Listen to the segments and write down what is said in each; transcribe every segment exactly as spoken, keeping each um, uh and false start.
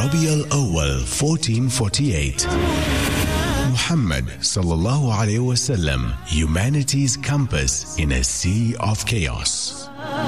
Rabi al-Awwal fourteen forty-eight. Muhammad sallallahu alayhi wasallam, humanity's compass in a sea of chaos.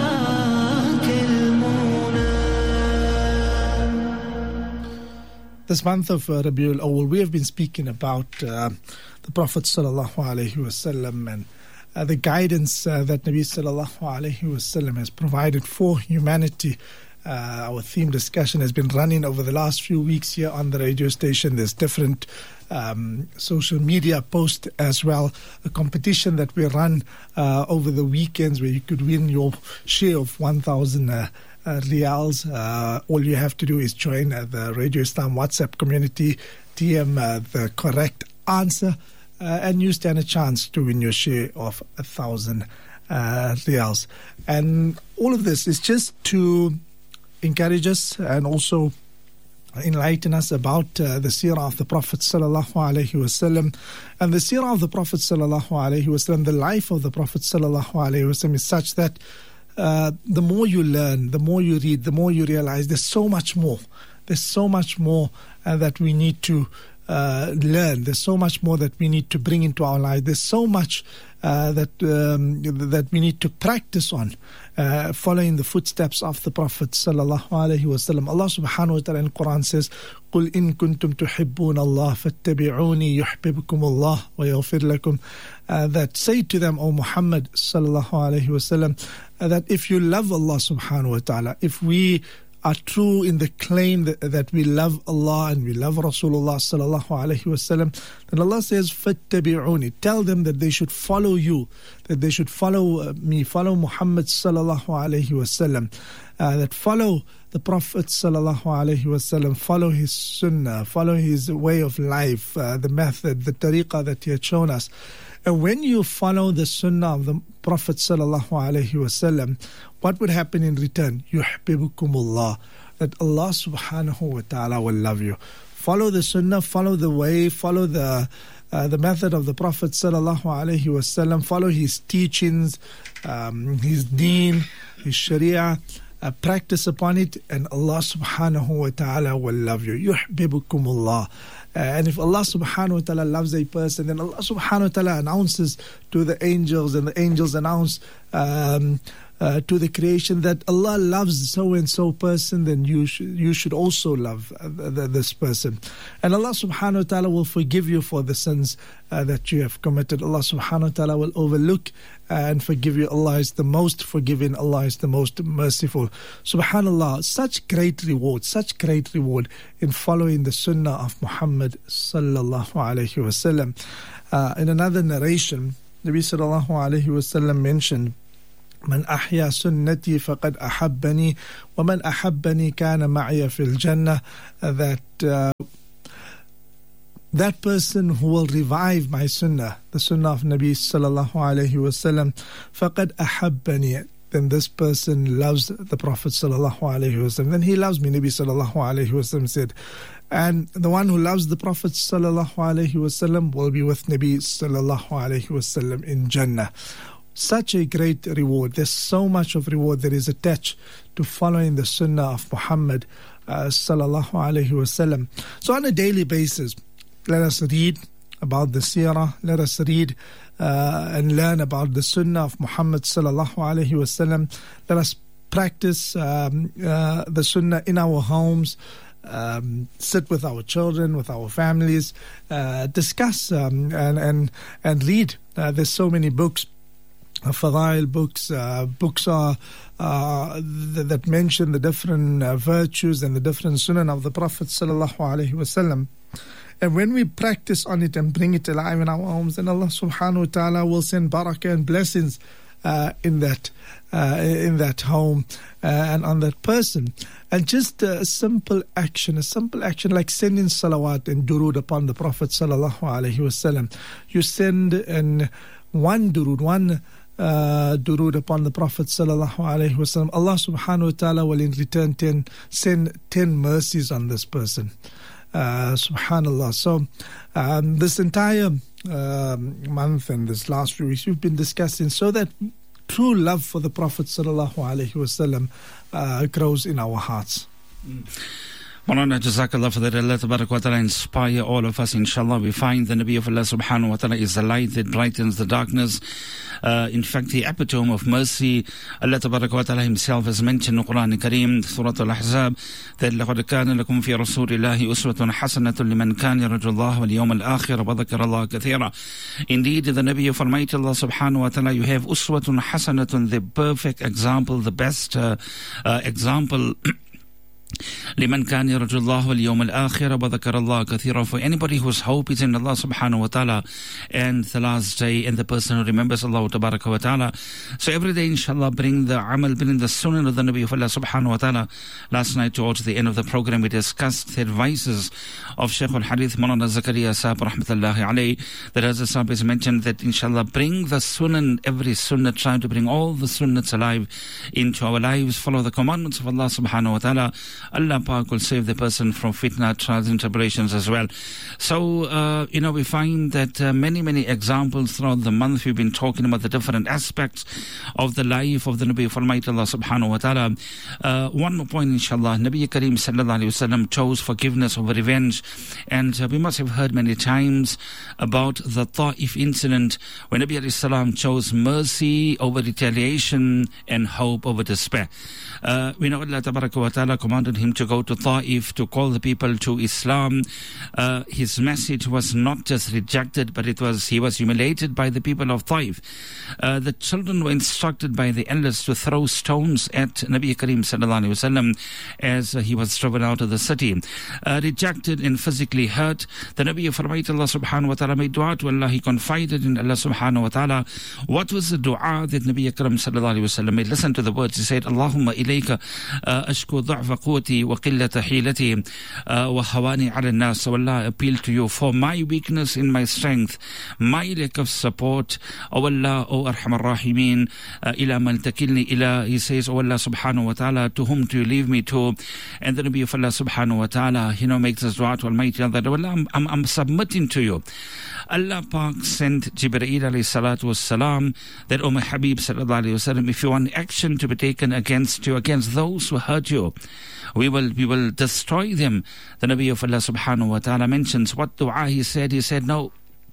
This month of uh, Rabiul Awwal, we have been speaking about uh, the Prophet sallallahu alaihi wasallam and uh, the guidance uh, that Nabi sallallahu alaihi wasallam has provided for humanity. Uh, our theme discussion has been running over the last few weeks here on the radio station. There's different um, social media posts as well. A competition that we run uh, over the weekends where you could win your share of one thousand uh, uh, reals. Uh, all you have to do is join uh, the Radio Islam WhatsApp community, D M uh, the correct answer, uh, and you stand a chance to win your share of a thousand uh, reals. And all of this is just to encourage us and also enlighten us about uh, the seerah of the Prophet sallallahu alaihi wasallam. And the seerah of the Prophet sallallahu alaihi wasallam, the life of the Prophet sallallahu alaihi wasallam, is such that uh, the more you learn, the more you read, the more you realize there's so much more. There's so much more uh, that we need to uh, learn. There's so much more that we need to bring into our life. There's so much uh, that um, that we need to practice on. Uh, following the footsteps of the Prophet sallallahu alaihi wasallam. Allah subhanahu wa ta'ala in Quran says, قُلْ إِن كُنْتُمْ تُحِبُّونَ اللَّهَ فَاتَّبِعُونِي يُحْبِبْكُمُ اللَّهُ وَيَغْفِرْ لَكُمْ. Uh, that say to them, O Muhammad sallallahu alaihi wasallam, uh, that if you love Allah subhanahu wa ta'ala, if we are true in the claim that, that we love Allah and we love Rasulullah sallallahu alaihi wasallam, then Allah says, "Fattabi'uni." Tell them that they should follow you, that they should follow uh, me, follow Muhammad sallallahu alaihi wasallam, uh, that follow the Prophet sallallahu alaihi wasallam, follow his sunnah, follow his way of life, uh, the method, the tariqah that he had shown us. And when you follow the sunnah of the Prophet sallallahu alaihi wasallam, what would happen in return? Yuhibbukumullah, that Allah subhanahu wa ta'ala will love you. Follow the sunnah, follow the way, follow the uh, the method of the Prophet sallallahu alaihi wasallam, follow his teachings, um, his deen, his sharia, uh, practice upon it, and Allah subhanahu wa ta'ala will love you. Yuhibbukumullah. Uh, and if Allah subhanahu wa ta'ala loves a person, then Allah subhanahu wa ta'ala announces to the angels, and the angels announce um, uh, to the creation that Allah loves so-and-so person, then you should, you should also love uh, the, this person. And Allah subhanahu wa ta'ala will forgive you for the sins uh, that you have committed. Allah subhanahu wa ta'ala will overlook and forgive you. Allah is the most forgiving. Allah is the most merciful. Subhanallah, such great reward, such great reward in following the sunnah of Muhammad sallallahu alayhi wasallam. Uh, in another narration, Nabi sallallahu alayhi wasallam mentioned, من أحيا سنتي فقد أحبني ومن أحبني كان معي في الجنة, that uh, that person who will revive my sunnah, the sunnah of Nabi sallallahu alayhi wasallam, فقد أحبني, then this person loves the Prophet sallallahu alayhi wasallam, then he loves me. Nabi sallallahu alayhi wasallam said, and the one who loves the Prophet sallallahu alayhi wasallam will be with Nabi sallallahu alayhi wasallam in Jannah. Such a great reward. There's so much of reward that is attached to following the sunnah of Muhammad uh, sallallahu alayhi wasallam. So on a daily basis, let us read about the seerah, let us read uh, and learn about the sunnah of Muhammad sallallahu alayhi wasallam. Let us practice um, uh, the sunnah in our homes, um, sit with our children, with our families, uh, discuss um, and, and, and read. Uh, there's so many books, Uh, fadail books, uh, books are, uh, th- that mention the different uh, virtues and the different sunan of the Prophet sallallahu alaihi wasallam. And when we practice on it and bring it alive in our homes, then Allah subhanahu wa ta'ala will send barakah and blessings uh, in that uh, in that home uh, and on that person. And just a simple action, a simple action like sending salawat and durood upon the Prophet sallallahu alaihi wasallam. You send an one durood, one uh, durood upon the Prophet sallallahu alaihi wasallam. Allah subhanahu wa ta'ala will in return ten, send ten mercies on this person. Uh, subhanallah. So um, this entire um, month and this last few weeks we've been discussing so that true love for the Prophet sallallahu alaihi wasallam uh, grows in our hearts. Mm. Maulana, Jazakallah for that. Allah Tabarak wa Ta'ala inspire all of us, inshallah. We find the Nabi of Allah subhanahu wa ta'ala is the light that brightens the darkness. Uh, in fact, the epitome of mercy. Allah Tabarak wa Ta'ala himself has mentioned in the Quran Kareem, Surah Al-Ahzab, that لَقَدْ كَانَ لَكُمْ فِي رَسُولِ اللَّهِ أُسْوَةٌ حَسَنَةٌ لِمَنْ كَانَ يَرْجُو اللَّهَ وَالْيَوْمَ الْآخِرَ وَذَكَرَ اللَّهَ كَثِيرًا. Indeed, the Nabi of Almighty Allah subhanahu wa ta'ala, you have Uswatun Hasanatun, the perfect example, the best uh, uh, example. لمن كان يرجو الله واليوم الآخر وذكر الله كثيرا, for anybody whose hope is in Allah subhanahu wa ta'ala and the last day, and the person who remembers Allah tabaraka wa ta'ala. So every day inshallah bring the amal, bring the sunnah of the Nabi of Allah subhanahu wa ta'ala. Last night towards the end of the program we discussed the advices of Shaykh al-Hadith Maulana Zakaria Saab rahmatullahi alayhi, that as the Saab has mentioned that inshallah bring the sunnah, every sunnah, try to bring all the sunnahs alive into our lives, follow the commandments of Allah subhanahu wa ta'ala. Allah Pak will save the person from fitna, trials and tribulations as well. So, uh, you know, we find that uh, many, many examples throughout the month we've been talking about the different aspects of the life of the Nabi of Almighty Allah subhanahu wa ta'ala. Uh, one more point, inshallah. Nabi Kareem sallallahu alayhi wa sallam chose forgiveness over revenge. And uh, we must have heard many times about the Ta'if incident when Nabi alayhi salam chose mercy over retaliation and hope over despair. Uh, we know Allah tabaraka wa ta'ala commanded him to go to Ta'if to call the people to Islam. Uh, his message was not just rejected, but it was he was humiliated by the people of Ta'if. Uh, the children were instructed by the elders to throw stones at Nabi Kareem sallallahu alayhi wa sallam as uh, he was driven out of the city. Uh, rejected and physically hurt, the Nabi of Allah subhanahu wa ta'ala made dua to Allah. He confided in Allah subhanahu wa ta'ala. What was the dua that Nabi Kareem sallallahu alayhi wa sallam made? Listen to the words. He said, Allahumma ilayka ashku dha'fa quwwati wa qillata hilati wa hawani ala nas. So Allah, I appeal to you for my weakness in my strength, my lack of support. O Allah, O Arhamar Rahimeen, ila man takilni ila. He says, O Allah subhanahu wa ta'ala, to whom do you leave me to? And the Nabi of Allah subhanahu wa ta'ala, you know, makes this dua to Almighty Allah, that Allah, I'm, I'm, I'm submitting to you. Allah Pak sent Jibreel alayhi salatu was salam, that, O my Habib sallallahu alayhi wa sallam, if you want action to be taken against you, against those who hurt you, we will we will destroy them. The Nabi of Allah subhanahu wa ta'ala mentions what dua he said. He said, no,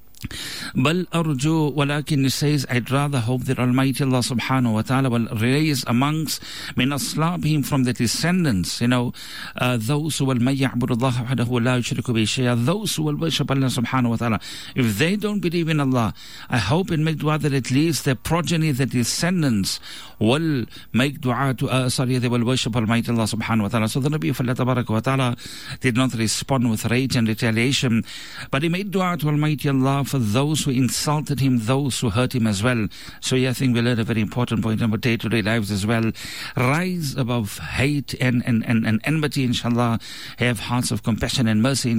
Bal arju, walakin, he says, I'd rather hope that Almighty Allah subhanahu wa ta'ala will raise amongst min aslabihim, from the descendants, you know, uh, those who will may ya'budu Allah wahdahu la yushriku bihi shay'a, those who will worship Allah subhanahu wa ta'ala. If they don't believe in Allah, I hope and make dua that at least their progeny, their descendants will make dua to, uh, sorry, they will worship Almighty Allah subhanahu wa ta'ala. So the Nabi of Allah tabaraka wa ta'ala did not respond with rage and retaliation, but he made dua to Almighty Allah for those who insulted him, those who hurt him as well. So yeah, I think we learned a very important point in our day-to-day lives as well. Rise above hate and, and, and, and enmity, inshallah. Have hearts of compassion and mercy,